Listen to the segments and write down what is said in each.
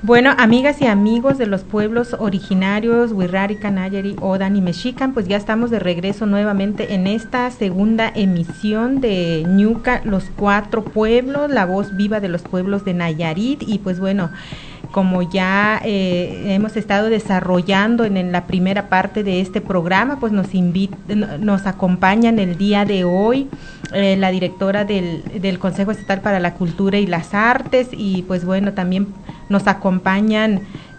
Bueno, amigas y amigos de los pueblos originarios, Wixárika, Nayarit, Odan y Mexican, pues ya estamos de regreso nuevamente en esta segunda emisión de Ñuka, los cuatro pueblos, la voz viva de los pueblos de Nayarit. Y pues bueno, como ya hemos estado desarrollando en la primera parte de este programa, pues nos acompañan el día de hoy la directora del Consejo Estatal para la Cultura y las Artes, y pues bueno, también nos acompañan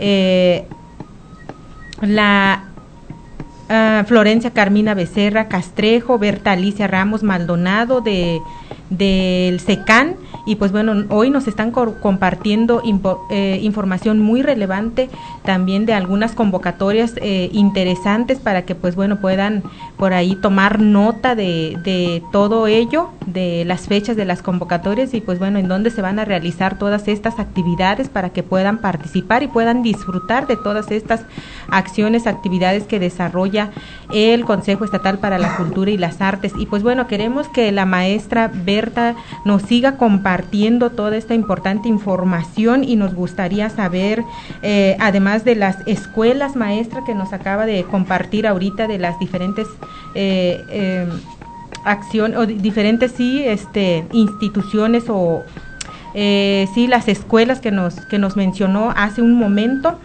Florencia Carmina Becerra Castrejo, Berta Alicia Ramos Maldonado del SECAN. Y pues bueno, hoy nos están compartiendo información muy relevante, también de algunas convocatorias interesantes, para que pues bueno puedan por ahí tomar nota de todo ello, de las fechas de las convocatorias y pues bueno en dónde se van a realizar todas estas actividades, para que puedan participar y puedan disfrutar de todas estas acciones, actividades que desarrolla el Consejo Estatal para la Cultura y las Artes. Y pues bueno, queremos que la maestra Berta nos siga compartiendo toda esta importante información, y nos gustaría saber, además de las escuelas, maestra, que nos acaba de compartir ahorita, de las diferentes acciones o diferentes instituciones o las escuelas que nos mencionó hace un momento,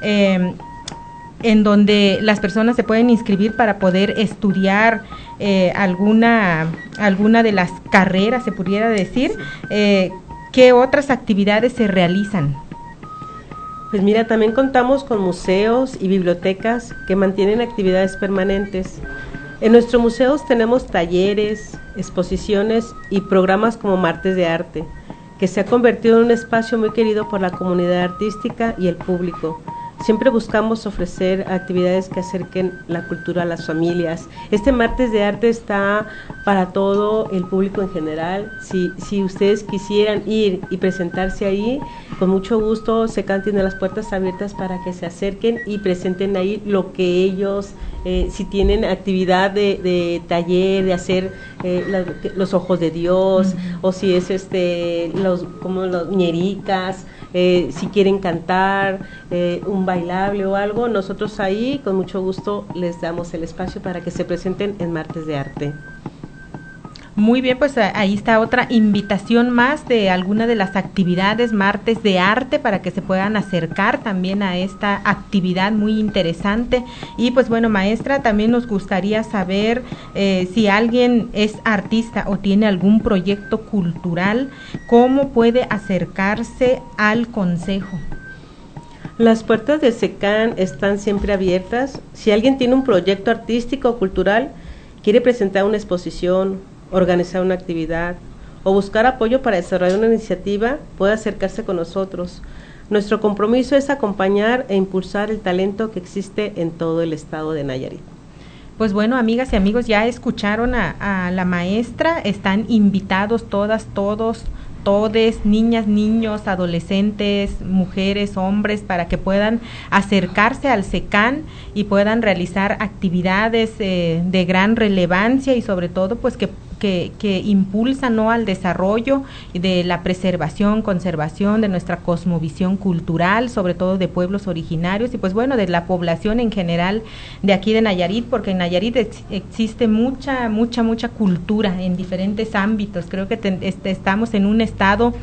en donde las personas se pueden inscribir para poder estudiar alguna de las carreras, se pudiera decir. ¿Qué otras actividades se realizan? Pues mira, también contamos con museos y bibliotecas que mantienen actividades permanentes. En nuestros museos tenemos talleres, exposiciones y programas como Martes de Arte, que se ha convertido en un espacio muy querido por la comunidad artística y el público. Siempre buscamos ofrecer actividades que acerquen la cultura a las familias. Este Martes de Arte está para todo el público en general. Si ustedes quisieran ir y presentarse ahí, con mucho gusto SECAN tiene las puertas abiertas para que se acerquen y presenten ahí lo que ellos, si tienen actividad de taller, de hacer los ojos de Dios, o si es como los ñericas, si quieren cantar un bailable o algo, nosotros ahí con mucho gusto les damos el espacio para que se presenten en Martes de Arte. Muy bien, pues ahí está otra invitación más de alguna de las actividades Martes de Arte, para que se puedan acercar también a esta actividad muy interesante. Y pues bueno, maestra, también nos gustaría saber si alguien es artista o tiene algún proyecto cultural, ¿cómo puede acercarse al consejo? Las puertas de SECAN están siempre abiertas. Si alguien tiene un proyecto artístico o cultural, quiere presentar una exposición, organizar una actividad o buscar apoyo para desarrollar una iniciativa, puede acercarse con nosotros. Nuestro compromiso es acompañar e impulsar el talento que existe en todo el estado de Nayarit. Pues bueno, amigas y amigos, ya escucharon a la maestra, están invitados todas, todos, todes, niñas, niños, adolescentes, mujeres, hombres, para que puedan acercarse al SECAN y puedan realizar actividades de gran relevancia, y sobre todo pues que impulsan, ¿no?, al desarrollo de la preservación, conservación de nuestra cosmovisión cultural, sobre todo de pueblos originarios y pues bueno, de la población en general de aquí de Nayarit, porque en Nayarit existe mucha cultura en diferentes ámbitos. Creo que estamos en un estado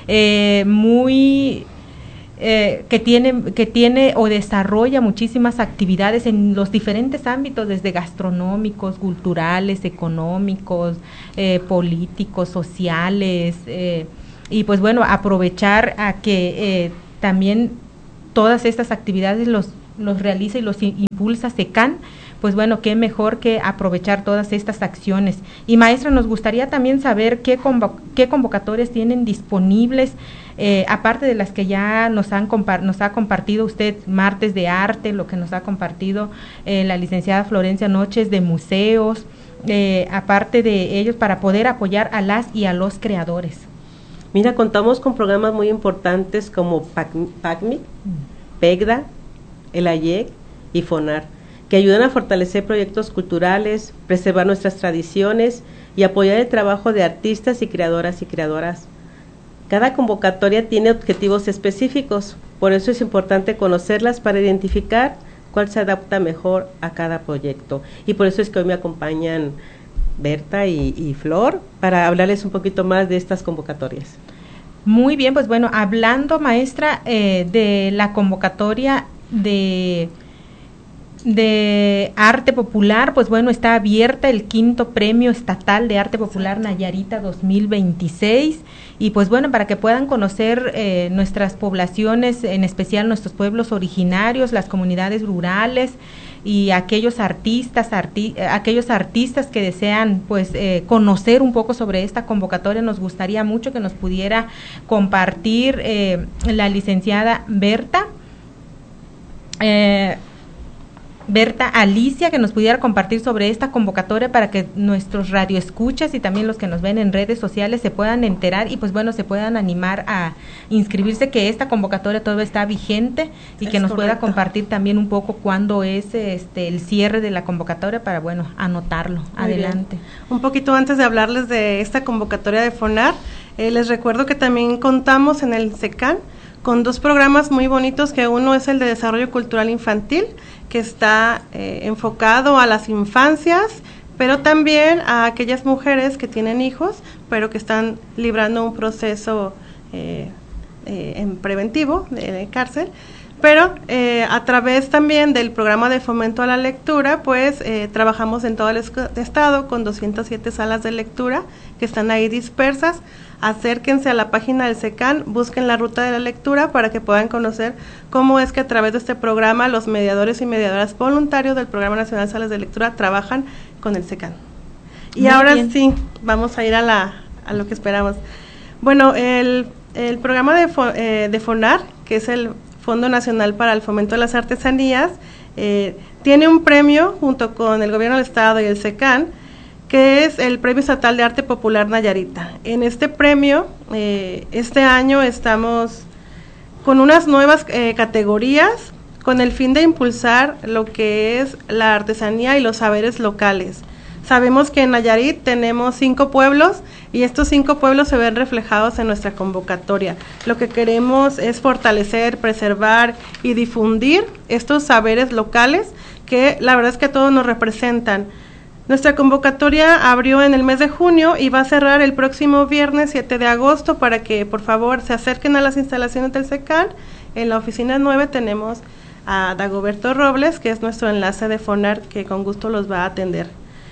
muy que tiene o desarrolla muchísimas actividades en los diferentes ámbitos, desde gastronómicos, culturales, económicos, políticos, sociales, y pues bueno, aprovechar a que también todas estas actividades los realiza y los impulsa SECAN. Pues bueno, qué mejor que aprovechar todas estas acciones. Y maestra, nos gustaría también saber qué convocatorias tienen disponibles, aparte de las que ya nos ha compartido usted, Martes de Arte, lo que nos ha compartido la licenciada Florencia, Noches de Museos, aparte de ellos, para poder apoyar a las y a los creadores. Mira, contamos con programas muy importantes como PACMIC, PEGDA, el AYEC y FONAR, que ayudan a fortalecer proyectos culturales, preservar nuestras tradiciones y apoyar el trabajo de artistas y creadoras. Cada convocatoria tiene objetivos específicos, Por eso es importante conocerlas para identificar cuál se adapta mejor a cada proyecto. Y por eso es que hoy me acompañan Berta y Flor para hablarles un poquito más de estas convocatorias. Muy bien, pues bueno, hablando, maestra, de la convocatoria de arte popular, pues bueno, está abierta el 5º Premio Estatal de Arte Popular Nayarita 2026, y pues bueno, para que puedan conocer nuestras poblaciones, en especial nuestros pueblos originarios, las comunidades rurales y aquellos artistas que desean pues conocer un poco sobre esta convocatoria, nos gustaría mucho que nos pudiera compartir la licenciada Berta Alicia, que nos pudiera compartir sobre esta convocatoria para que nuestros radioescuchas y también los que nos ven en redes sociales se puedan enterar y pues bueno, se puedan animar a inscribirse, que esta convocatoria todavía está vigente y que nos pueda compartir también un poco cuándo es el cierre de la convocatoria para bueno, anotarlo. Muy adelante. Bien. Un poquito antes de hablarles de esta convocatoria de FONAR, les recuerdo que también contamos en el SECAN con 2 programas muy bonitos, que uno es el de desarrollo cultural infantil, que está enfocado a las infancias, pero también a aquellas mujeres que tienen hijos, pero que están librando un proceso en preventivo de cárcel. Pero a través también del programa de fomento a la lectura, pues trabajamos en todo el estado con 207 salas de lectura que están ahí dispersas. Acérquense a la página del SECAN, busquen la ruta de la lectura para que puedan conocer cómo es que a través de este programa los mediadores y mediadoras voluntarios del Programa Nacional de Salas de Lectura trabajan con el SECAN. Y muy ahora bien. Sí, vamos a ir a lo que esperamos. Bueno, el programa de FONAR, que es el Fondo Nacional para el Fomento de las Artesanías, tiene un premio junto con el Gobierno del Estado y el SECAN, que es el Premio Estatal de Arte Popular Nayarita. En este premio, este año estamos con unas nuevas categorías con el fin de impulsar lo que es la artesanía y los saberes locales. Sabemos que en Nayarit tenemos 5 pueblos y estos 5 pueblos se ven reflejados en nuestra convocatoria. Lo que queremos es fortalecer, preservar y difundir estos saberes locales que la verdad es que a todos nos representan. Nuestra convocatoria abrió en el mes de junio y va a cerrar el próximo viernes 7 de agosto para que por favor se acerquen a las instalaciones del SECAN. En la oficina 9 tenemos a Dagoberto Robles, que es nuestro enlace de FONAR, que con gusto los va a atender.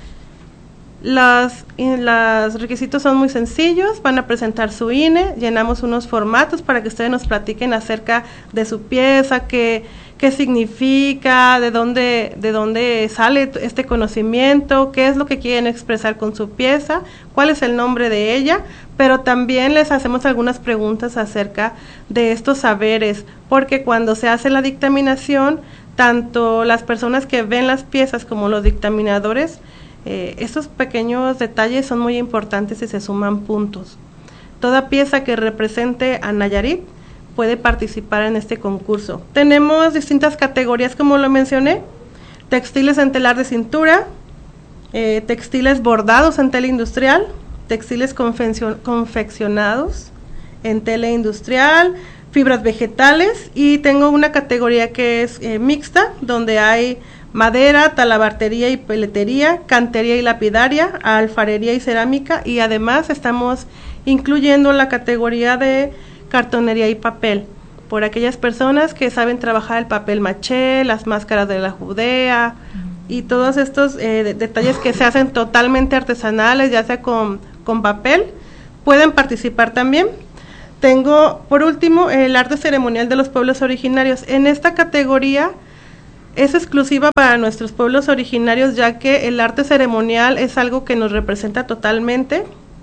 Los requisitos son muy sencillos, van a presentar su INE, llenamos unos formatos para que ustedes nos platiquen acerca de su pieza, qué significa, de dónde sale este conocimiento, qué es lo que quieren expresar con su pieza, cuál es el nombre de ella, pero también les hacemos algunas preguntas acerca de estos saberes, porque cuando se hace la dictaminación, tanto las personas que ven las piezas como los dictaminadores, estos pequeños detalles son muy importantes y se suman puntos. Toda pieza que represente a Nayarit puede participar en este concurso. Tenemos distintas categorías, como lo mencioné: textiles en telar de cintura, textiles bordados en tela industrial, textiles confeccionados en tela industrial, fibras vegetales, y tengo una categoría que es mixta, donde hay madera, talabartería y peletería, cantería y lapidaria, alfarería y cerámica, y además estamos incluyendo la categoría de cartonería y papel, por aquellas personas que saben trabajar el papel maché, las máscaras de la Judea, y todos estos detalles que se hacen totalmente artesanales, ya sea con papel, pueden participar también. Tengo, por último, el arte ceremonial de los pueblos originarios. En esta categoría es exclusiva para nuestros pueblos originarios, ya que el arte ceremonial es algo que nos representa totalmente.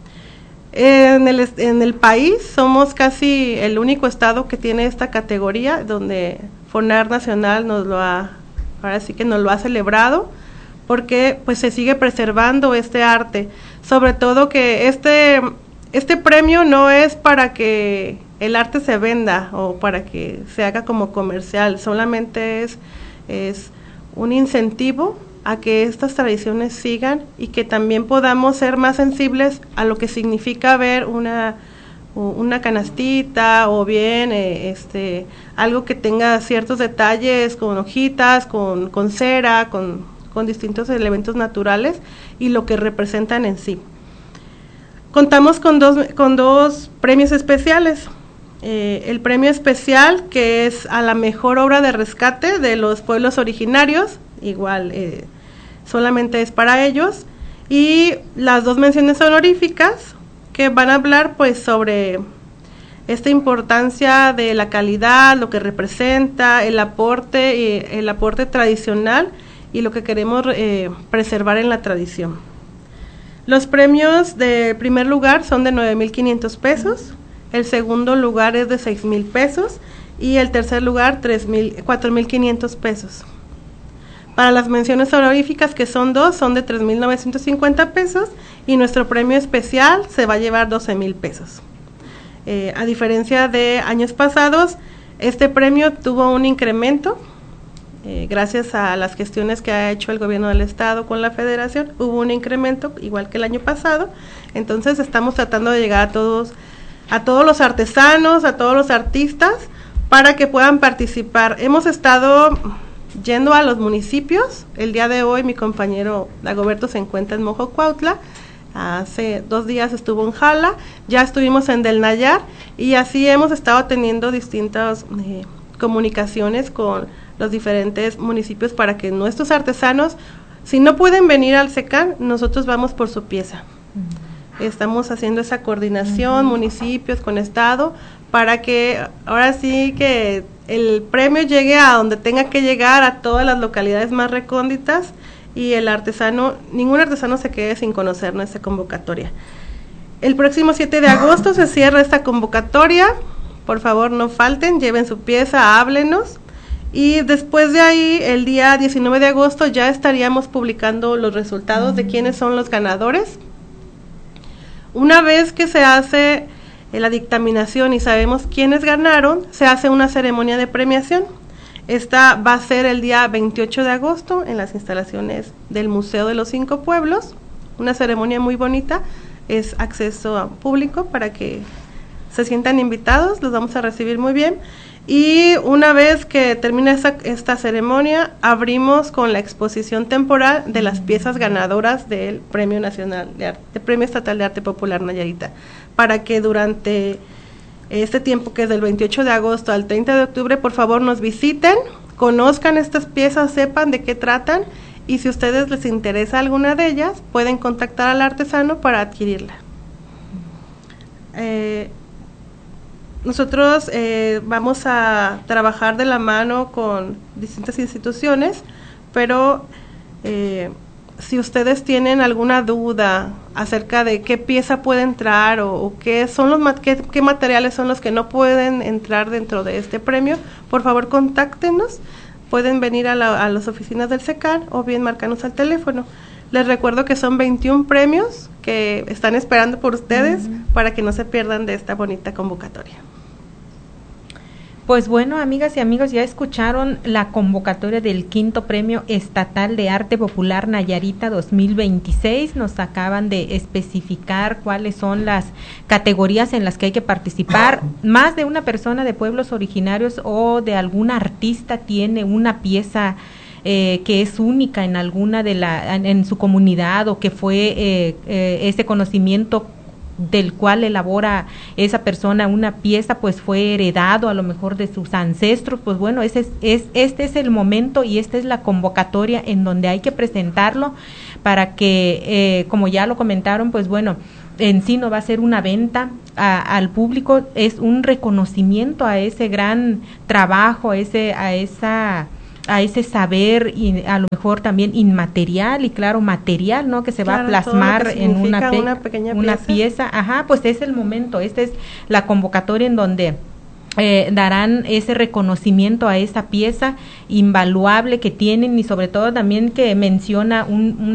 En el país somos casi el único estado que tiene esta categoría, donde FONAR Nacional ahora sí que nos lo ha celebrado, porque pues se sigue preservando este arte. Sobre todo que este premio no es para que el arte se venda o para que se haga como comercial, solamente es un incentivo a que estas tradiciones sigan y que también podamos ser más sensibles a lo que significa ver una una canastita o bien algo que tenga ciertos detalles con hojitas, con cera, con distintos elementos naturales y lo que representan en sí. Contamos con dos premios especiales. El premio especial, que es a la mejor obra de rescate de los pueblos originarios, igual solamente es para ellos, y las dos menciones honoríficas, que van a hablar pues sobre esta importancia de la calidad, lo que representa, el aporte tradicional y lo que queremos preservar en la tradición. Los premios de primer lugar son de 9,500 pesos, el segundo lugar es de 6,000 pesos y el tercer lugar 4,500 pesos. Para las menciones honoríficas, que son dos, son de 3,950 pesos y nuestro premio especial se va a llevar 12,000 pesos. A diferencia de años pasados, este premio tuvo un incremento gracias a las gestiones que ha hecho el gobierno del estado con la federación. Hubo un incremento igual que el año pasado, entonces estamos tratando de llegar a todos los artesanos, a todos los artistas, para que puedan participar. Hemos estado yendo a los municipios. El día de hoy mi compañero Dagoberto se encuentra en Mojocuautla, hace 2 días estuvo en Jala, ya estuvimos en Del Nayar y así hemos estado teniendo distintas comunicaciones con los diferentes municipios para que nuestros artesanos, si no pueden venir al SECAN, nosotros vamos por su pieza. Estamos haciendo esa coordinación, municipios con estado, para que ahora sí que el premio llegue a donde tenga que llegar, a todas las localidades más recónditas, y el artesano, ningún artesano se quede sin conocer nuestra convocatoria. El próximo 7 de agosto se cierra esta convocatoria, por favor no falten, lleven su pieza, háblenos, y después de ahí, el día 19 de agosto ya estaríamos publicando los resultados de quiénes son los ganadores. Una vez que se hace la dictaminación y sabemos quiénes ganaron, se hace una ceremonia de premiación. Esta va a ser el día 28 de agosto en las instalaciones del Museo de los 5 Pueblos, una ceremonia muy bonita, es acceso a público para que se sientan invitados, los vamos a recibir muy bien. Y una vez que termina esta ceremonia, abrimos con la exposición temporal de las piezas ganadoras del Premio Nacional de Arte, Premio Estatal de Arte Popular Nayarita, para que durante este tiempo, que es del 28 de agosto al 30 de octubre, por favor nos visiten, conozcan estas piezas, sepan de qué tratan, y si a ustedes les interesa alguna de ellas, pueden contactar al artesano para adquirirla. Nosotros vamos a trabajar de la mano con distintas instituciones, pero si ustedes tienen alguna duda acerca de qué pieza puede entrar o qué son qué materiales son los que no pueden entrar dentro de este premio, por favor contáctenos. Pueden venir a las oficinas del SECAN o bien marcarnos al teléfono. Les recuerdo que son 21 premios que están esperando por ustedes para que no se pierdan de esta bonita convocatoria. Pues bueno, amigas y amigos, ya escucharon la convocatoria del 5º Premio Estatal de Arte Popular Nayarita 2026. Nos acaban de especificar cuáles son las categorías en las que hay que participar. Más de una persona de pueblos originarios o de algún artista tiene una pieza que es única en alguna en su comunidad, o que fue ese conocimiento del cual elabora esa persona una pieza, pues fue heredado a lo mejor de sus ancestros. Pues bueno, este es el momento y esta es la convocatoria en donde hay que presentarlo para que, como ya lo comentaron, pues bueno, en sí no va a ser una venta al público, es un reconocimiento a ese gran trabajo, a ese saber, y a lo mejor también inmaterial y claro material, ¿no? Que se va a plasmar en una pequeña pieza. Ajá, pues es el momento, esta es la convocatoria en donde darán ese reconocimiento a esa pieza invaluable que tienen, y sobre todo también que menciona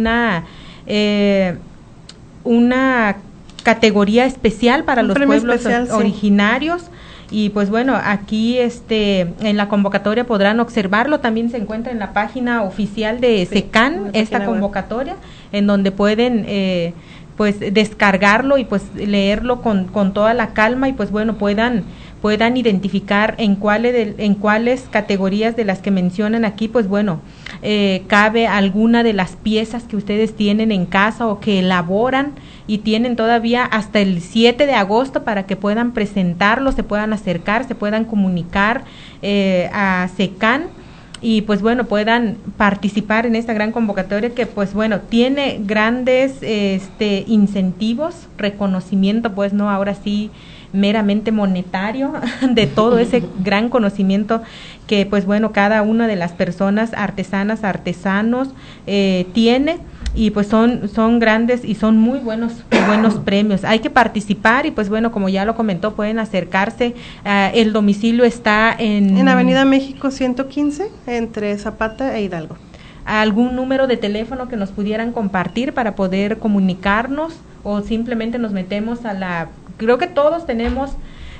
una categoría especial para los pueblos originarios. Y pues bueno, aquí en la convocatoria podrán observarlo, también se encuentra en la página oficial de SECAN esta convocatoria, en donde pueden pues descargarlo y pues leerlo con toda la calma y pues bueno, puedan identificar en cuáles categorías de las que mencionan aquí, pues bueno, cabe alguna de las piezas que ustedes tienen en casa o que elaboran, y tienen todavía hasta el 7 de agosto para que puedan presentarlo, se puedan acercar, se puedan comunicar a SECAN y pues bueno, puedan participar en esta gran convocatoria que pues bueno, tiene grandes incentivos, reconocimiento, pues no, ahora sí, meramente monetario de todo ese gran conocimiento que pues bueno, cada una de las personas artesanas, artesanos tiene, y pues son grandes y son muy buenos premios. Hay que participar y pues bueno, como ya lo comentó, pueden acercarse. El domicilio está en Avenida México 115, entre Zapata e Hidalgo. ¿Algún número de teléfono que nos pudieran compartir para poder comunicarnos, o simplemente nos metemos creo que todos tenemos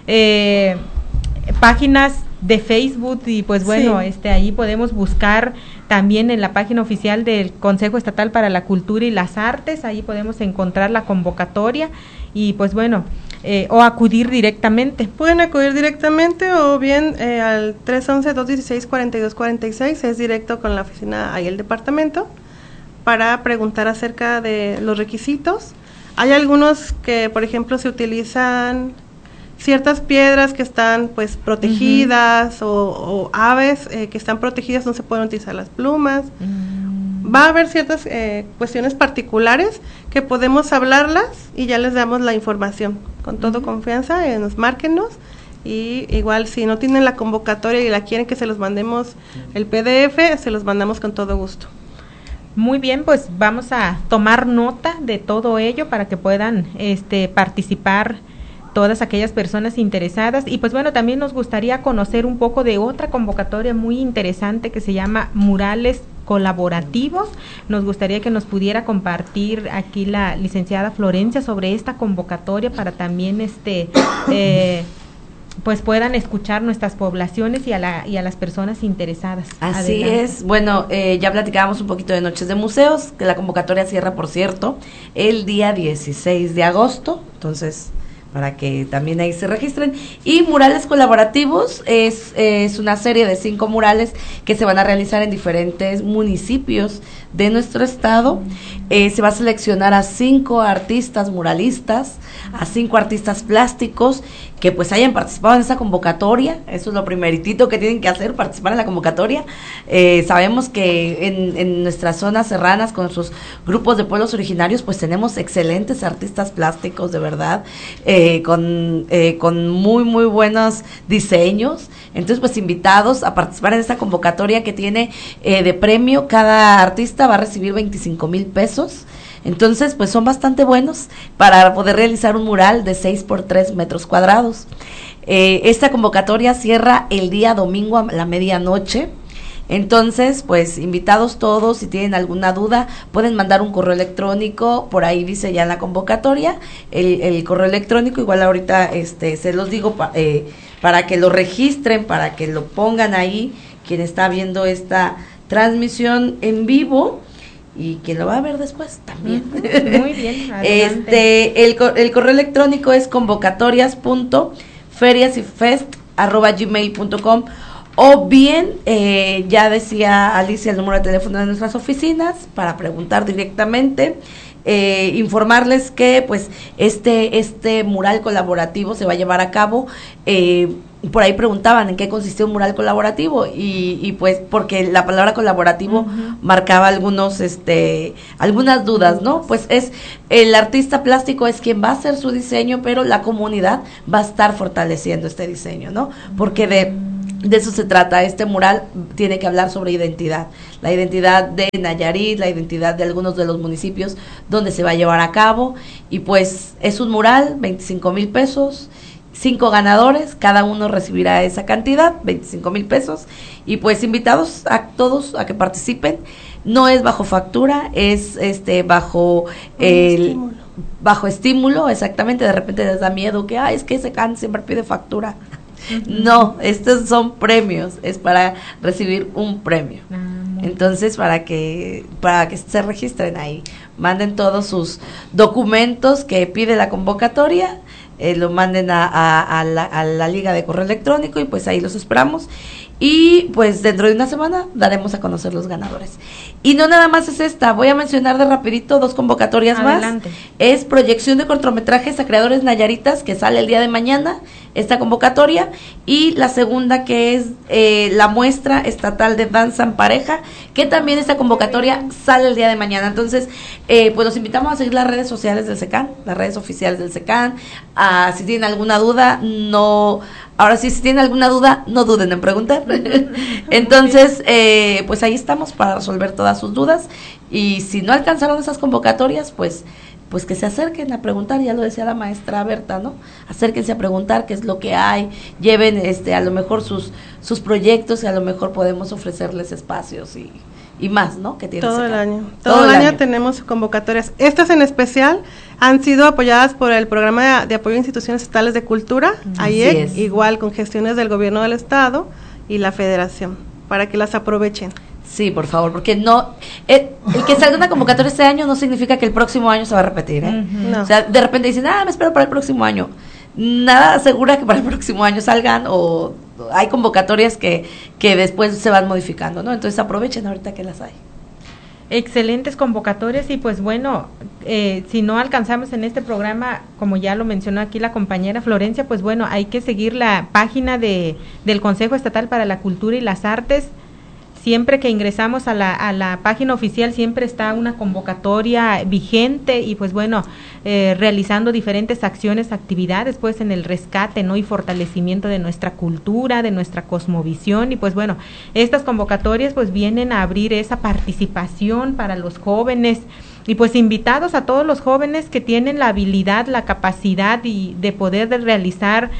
páginas de Facebook y pues bueno, sí, ahí podemos buscar también en la página oficial del Consejo Estatal para la Cultura y las Artes, ahí podemos encontrar la convocatoria y pues bueno, o acudir directamente. Pueden acudir directamente o bien al 311-216-4246, es directo con la oficina, ahí el departamento, para preguntar acerca de los requisitos. Hay algunos que, por ejemplo, se utilizan ciertas piedras que están pues protegidas, o aves que están protegidas, no se pueden utilizar las plumas. Va a haber ciertas cuestiones particulares que podemos hablarlas y ya les damos la información con toda confianza, márquenos, y igual si no tienen la convocatoria y la quieren que se los mandemos el PDF, se los mandamos con todo gusto. Muy bien, pues vamos a tomar nota de todo ello para que puedan participar todas aquellas personas interesadas. Y pues bueno, también nos gustaría conocer un poco de otra convocatoria muy interesante que se llama Murales Colaborativos. Nos gustaría que nos pudiera compartir aquí la licenciada Florencia sobre esta convocatoria para también pues puedan escuchar nuestras poblaciones y a las personas interesadas. Así Adelante. es. Bueno, ya platicábamos un poquito de Noches de Museos, que la convocatoria cierra, por cierto, el día 16 de agosto, entonces para que también ahí se registren. Y Murales Colaborativos es una serie de 5 murales que se van a realizar en diferentes municipios de nuestro estado. Se va a seleccionar a 5 artistas muralistas, a 5 artistas plásticos que pues hayan participado en esa convocatoria. Eso es lo primeritito que tienen que hacer, participar en la convocatoria. Sabemos que en nuestras zonas serranas, con nuestros grupos de pueblos originarios, pues tenemos excelentes artistas plásticos, de verdad, con muy, muy buenos diseños. Entonces, pues invitados a participar en esta convocatoria que tiene de premio, cada artista va a recibir 25,000 pesos. Entonces, pues son bastante buenos para poder realizar un mural de 6 por 3 metros cuadrados. Esta convocatoria cierra el día domingo a la medianoche. Entonces, pues invitados todos, si tienen alguna duda, pueden mandar un correo electrónico, por ahí dice ya en la convocatoria, el correo electrónico, igual ahorita se los digo para que lo registren, para que lo pongan ahí, quien está viendo esta transmisión en vivo, y quien lo va a ver después también. Muy bien, adelante. El correo electrónico es convocatorias.feriasyfest@gmail.com, o bien, ya decía Alicia el número de teléfono de nuestras oficinas para preguntar directamente. Informarles que pues este mural colaborativo se va a llevar a cabo, por ahí preguntaban en qué consistía un mural colaborativo, y pues porque la palabra colaborativo marcaba algunas dudas, ¿no? Pues el artista plástico es quien va a hacer su diseño, pero la comunidad va a estar fortaleciendo este diseño, ¿no? Porque de eso se trata. Este mural tiene que hablar sobre identidad, la identidad de Nayarit, la identidad de algunos de los municipios donde se va a llevar a cabo, y pues es un mural, 25,000 pesos, 5 ganadores, cada uno recibirá esa cantidad, 25,000 pesos, y pues invitados a todos a que participen. No es bajo factura, es bajo estímulo, exactamente. De repente les da miedo que es que SECAN siempre pide factura. No, estos son premios, es para recibir un premio. Entonces, para que se registren ahí, manden todos sus documentos que pide la convocatoria, lo manden a la liga de correo electrónico y pues ahí los esperamos. Y pues dentro de una semana daremos a conocer los ganadores. Y no nada más es esta, voy a mencionar de rapidito 2 convocatorias Adelante. más. Es proyección de cortometrajes a creadores nayaritas, que sale el día de mañana, esta convocatoria. Y la segunda, que es la muestra estatal de danza en pareja, que también esta convocatoria sale el día de mañana. Entonces, pues los invitamos a seguir las redes sociales del SECAN, las redes oficiales del SECAN. Si tienen alguna duda, si tienen alguna duda, no duden en preguntar. Entonces, pues ahí estamos para resolver todas sus dudas. Y si no alcanzaron esas convocatorias, pues que se acerquen a preguntar, ya lo decía la maestra Berta, ¿no? Acérquense a preguntar qué es lo que hay, lleven a lo mejor sus proyectos y a lo mejor podemos ofrecerles espacios y más, ¿no? Que tiene todo el año. Todo el año tenemos convocatorias. Estas en especial han sido apoyadas por el Programa de Apoyo a Instituciones Estatales de Cultura, AIEC, igual con gestiones del Gobierno del Estado y la Federación, para que las aprovechen. Sí, por favor, porque no el que salga una convocatoria este año no significa que el próximo año se va a repetir, ¿eh? No. O sea, de repente dicen, me espero para el próximo año. Nada asegura que para el próximo año salgan, o hay convocatorias que después se van modificando, ¿no? Entonces aprovechen ahorita que las hay. Excelentes convocatorias y pues bueno, si no alcanzamos en este programa, como ya lo mencionó aquí la compañera Florencia, pues bueno, hay que seguir la página del Consejo Estatal para la Cultura y las Artes. Siempre que ingresamos a la página oficial siempre está una convocatoria vigente y pues bueno, realizando diferentes acciones, actividades pues en el rescate, ¿no? Y fortalecimiento de nuestra cultura, de nuestra cosmovisión y pues bueno, estas convocatorias pues vienen a abrir esa participación para los jóvenes y pues invitados a todos los jóvenes que tienen la habilidad, la capacidad de poder realizar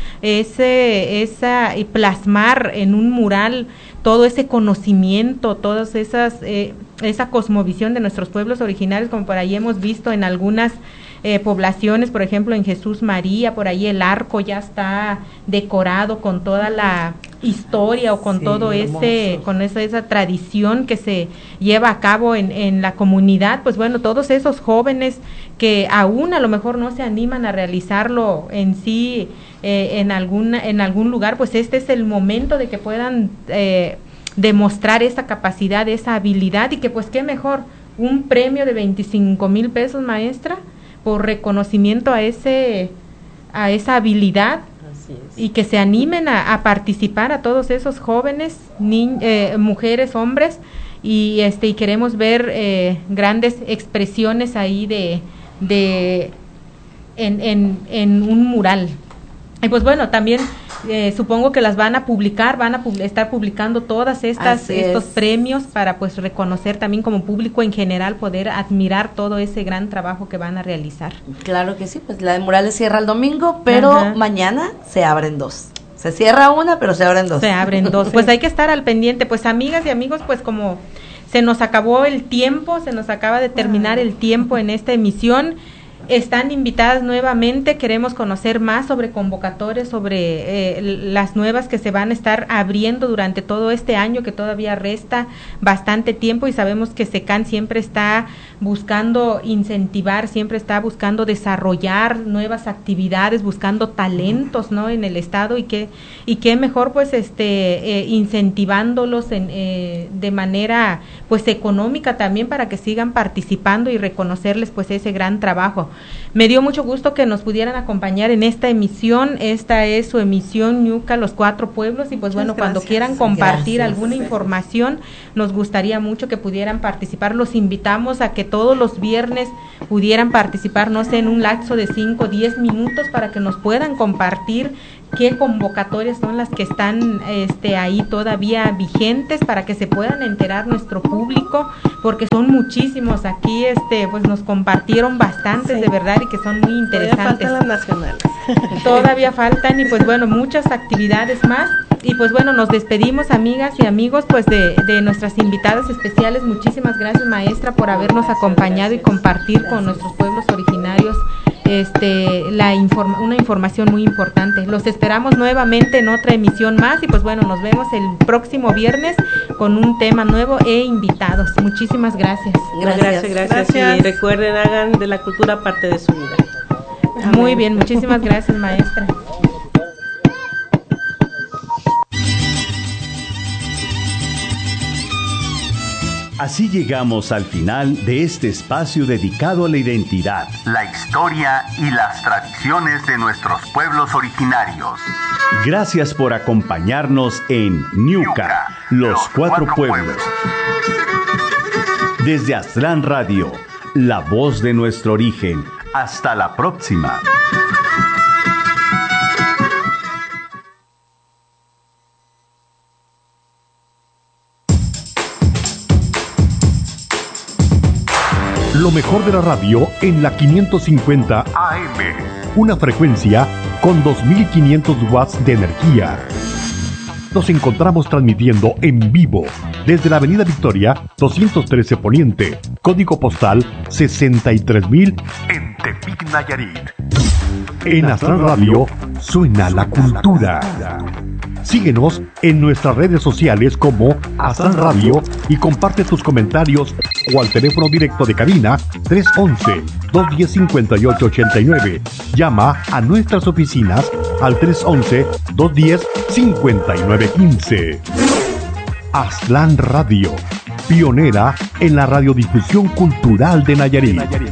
y plasmar en un mural todo ese conocimiento, todas esa cosmovisión de nuestros pueblos originarios, como por ahí hemos visto en algunas poblaciones, por ejemplo en Jesús María, por ahí el arco ya está decorado con toda la historia o con todo con esa tradición que se lleva a cabo en la comunidad. Pues bueno, todos esos jóvenes que aún a lo mejor no se animan a realizarlo en sí en algún lugar, pues este es el momento de que puedan demostrar esa capacidad, esa habilidad y que pues qué mejor, un premio de 25,000 pesos, maestra, por reconocimiento a esa habilidad. Así es. Y que se animen a participar a todos esos jóvenes, mujeres, hombres y queremos ver grandes expresiones ahí en un mural. Y pues bueno, también supongo que las van a estar publicando todas estos premios para pues reconocer también como público en general, poder admirar todo ese gran trabajo que van a realizar. Claro que sí, pues la de murales cierra el domingo, pero mañana se abren 2. Se cierra una, pero se abren 2. Se abren 2, pues hay que estar al pendiente, pues amigas y amigos, pues como se nos acabó el tiempo, se nos acaba de terminar el tiempo en esta emisión. Están invitadas nuevamente, queremos conocer más sobre convocatorias, sobre las nuevas que se van a estar abriendo durante todo este año, que todavía resta bastante tiempo y sabemos que SECAN siempre está buscando incentivar, siempre está buscando desarrollar nuevas actividades, buscando talentos, ¿no? En el estado y qué mejor pues incentivándolos de manera pues económica también para que sigan participando y reconocerles pues ese gran trabajo. Me dio mucho gusto que nos pudieran acompañar en esta emisión. Esta es su emisión Ñuca, los 4 pueblos y pues bueno, cuando quieran compartir alguna información, nos gustaría mucho que pudieran participar. Los invitamos a que todos los viernes pudieran participar, no sé, en un lapso de 5 o 10 minutos para que nos puedan compartir qué convocatorias son las que están ahí todavía vigentes para que se puedan enterar nuestro público, porque son muchísimos aquí, pues nos compartieron bastantes de verdad y que son muy interesantes. Todavía faltan las nacionales. Todavía faltan y pues bueno, muchas actividades más. Y pues bueno, nos despedimos amigas y amigos pues de nuestras invitadas especiales. Muchísimas gracias maestra por habernos acompañado y compartir con nuestros pueblos originarios una información muy importante. Los esperamos nuevamente en otra emisión más y pues bueno, nos vemos el próximo viernes con un tema nuevo e invitados. Muchísimas gracias. Gracias. Y recuerden, hagan de la cultura parte de su vida. Muy bien, muchísimas gracias, maestra. Así llegamos al final de este espacio dedicado a la identidad, la historia y las tradiciones de nuestros pueblos originarios. Gracias por acompañarnos en Ñuka, los cuatro pueblos. Desde Aztlán Radio, la voz de nuestro origen. Hasta la próxima. Lo mejor de la radio en la 550 AM. Una frecuencia con 2500 watts de energía. Nos encontramos transmitiendo en vivo desde la Avenida Victoria 213 Poniente, código postal 63000 en Tepic, Nayarit. En Aztlán Radio suena la cultura. Síguenos en nuestras redes sociales como Aztlán Radio y comparte tus comentarios o al teléfono directo de cabina 311-210-5889. Llama a nuestras oficinas al 311-210-5915. Aztlán Radio, pionera en la radiodifusión cultural de Nayarit.